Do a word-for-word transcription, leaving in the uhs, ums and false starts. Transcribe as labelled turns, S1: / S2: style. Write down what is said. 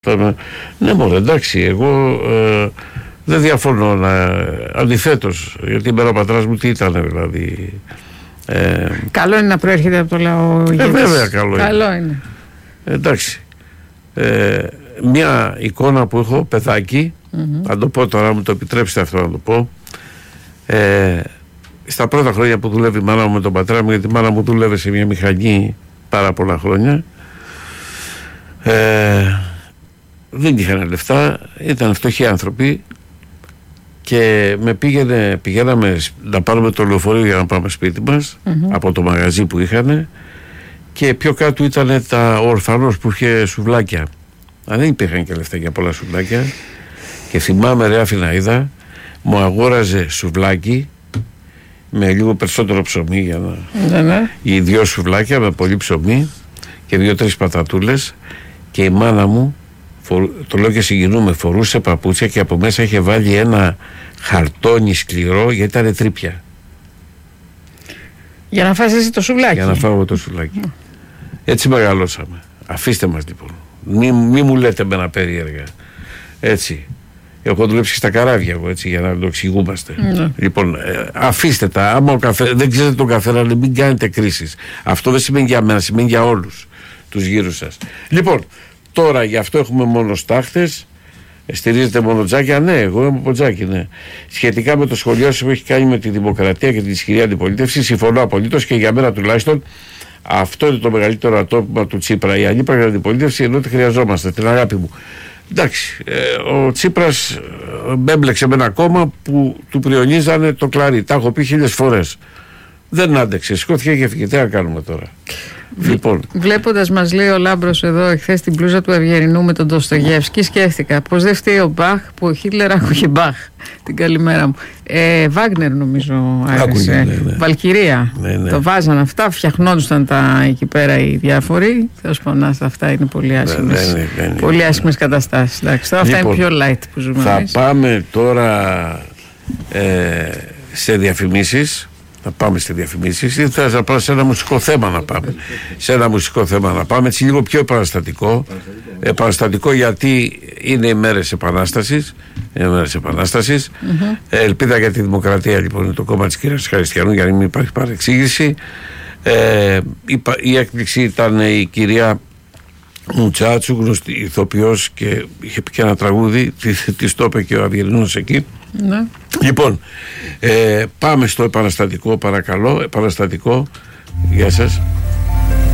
S1: Ναι, μωρέ, εντάξει, εγώ ε, δεν διαφωνώ να, αντιθέτως, γιατί η μέρα ο πατράς μου τι ήταν, δηλαδή. Ε,
S2: καλό είναι να προέρχεται από το λαό.
S1: Ε, βέβαια, καλό,
S2: καλό
S1: είναι.
S2: είναι.
S1: Ε, εντάξει. Ε, μια εικόνα που έχω, παιδάκι, mm-hmm. θα το πω τώρα, μου το επιτρέψετε αυτό να το πω. Ε, στα πρώτα χρόνια που δουλεύει η μάνα μου με τον πατέρα μου, γιατί η μάνα μου δούλευε σε μια μηχανή πάρα πολλά χρόνια. Ε, δεν είχαν λεφτά, ήταν φτωχοί άνθρωποι και με πήγαινε, πηγαίναμε να πάρουμε το λεωφορείο για να πάμε σπίτι μας mm-hmm. από το μαγαζί που είχαν, και πιο κάτω ήταν τα ορφανός που είχε σουβλάκια. Αν δεν υπήρχαν και λεφτά για πολλά σουβλάκια, και θυμάμαι, ρε Αφιναίδα, μου αγόραζε σουβλάκι με λίγο περισσότερο ψωμί για να...
S2: Ναι, ναι.
S1: Οι δυο σουβλάκια με πολύ ψωμί και δύο-τρεις πατατούλες, και η μάνα μου, το λέω και συγκινούμε, φορούσε παπούτσια και από μέσα είχε βάλει ένα χαρτόνι σκληρό, γιατί ήταν τρίπια.
S2: Για να φας εσύ το σουβλάκι.
S1: Για να φάω το σουβλάκι. Mm. Έτσι μεγαλώσαμε. Αφήστε μας λοιπόν. Μη, μη μου λέτε με ένα περίεργα. Έτσι. Έχω δουλέψει στα καράβια εγώ, έτσι, για να το εξηγούμαστε. Mm. Λοιπόν, ε, αφήστε τα. Άμα ο καφέ, δεν ξέρετε τον καφέ, αλλά μην κάνετε κρίσεις. Αυτό δεν σημαίνει για μένα, σημαίνει για όλους τους γύρους σας. Λοιπόν, τώρα γι' αυτό έχουμε μόνο στάχτες. Στηρίζετε μόνο Τζάκια? Ναι, εγώ είμαι από Τζάκη, ναι. Σχετικά με το σχολείο σου που έχει κάνει με τη δημοκρατία και την ισχυρή αντιπολίτευση, συμφωνώ απολύτως, και για μένα τουλάχιστον αυτό είναι το μεγαλύτερο ατόπιμα του Τσίπρα. Η ανύπαρκτη αντιπολίτευση, ενώ τη χρειαζόμαστε, την αγάπη μου. Εντάξει, ε, ο Τσίπρας έμπλεξε με ένα κόμμα που του πριονίζανε το κλαρί. Τα έχω πει χίλιες φορές. Δεν άντεξε, σηκώθηκε και έφυγε. Τι να κάνουμε τώρα. Λοιπόν.
S2: Βλέποντας, μας λέει ο Λάμπρος εδώ εχθές την μπλούζα του Ευγερινού με τον Ντοστογεύσκη, σκέφτηκα πως δεν φταίει ο Μπαχ που ο Χίτλερ άκουγε Μπαχ. Την καλημέρα μου. Ε, Βάγνερ νομίζω άρεσε. Ναι, ναι. Βαλκυρία. Ναι, ναι. Το βάζαν αυτά, φτιαχνόντουσαν τα εκεί πέρα οι διάφοροι. Θέλω να πω, αυτά είναι πολύ άσχημες, ναι, ναι, ναι, ναι, πολύ άσχημες καταστάσεις. Εντάξει, τώρα λοιπόν, αυτά είναι πιο light που ζούμε.
S1: Θα
S2: εμείς.
S1: Πάμε τώρα ε, σε διαφημίσεις. Θα πάμε σε διαφημίσεις, ή θα να πάμε σε ένα μουσικό θέμα να πάμε. Σε ένα μουσικό θέμα να πάμε, έτσι λίγο πιο επαναστατικό. Επαναστατικό γιατί είναι οι μέρες επανάστασης. Είναι μέρες επανάστασης. Mm-hmm. Ελπίδα για τη δημοκρατία, λοιπόν, είναι το κόμμα της κυρίας Χαριστιανού, για να μην υπάρχει παρεξήγηση. Ε, η, η έκπληξη ήταν η κυρία Μουτσάτσου, γνωστή ηθοποιός, και είχε πει και ένα τραγούδι, της το είπε και ο Αυγερινός εκεί.
S2: Ναι.
S1: Λοιπόν, ε, πάμε στο επαναστατικό, παρακαλώ. Επαναστατικό, γεια σας.